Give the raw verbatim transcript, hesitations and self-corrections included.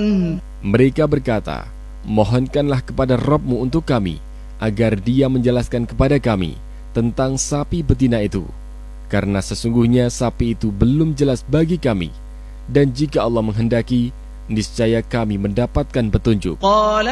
Mereka berkata, mohonkanlah kepada Rabb-Mu untuk kami, agar dia menjelaskan kepada kami tentang sapi betina itu, karena sesungguhnya sapi itu belum jelas bagi kami, dan jika Allah menghendaki, niscaya kami mendapatkan petunjuk.